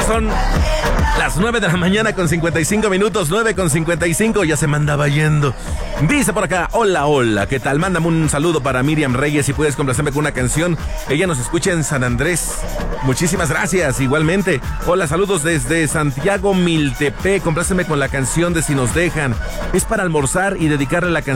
son las 9 de la mañana con 55 minutos, 9 con 55, ya se me andaba yendo. Dice por acá, hola, ¿qué tal? Mándame un saludo para Miriam Reyes, si puedes complacerme con una canción. Ella nos escucha en San Andrés. Muchísimas gracias, igualmente. Hola, saludos desde Santiago Miltepec, compláceme con la canción de Si Nos Dejan. Es para almorzar y dedicarle la canción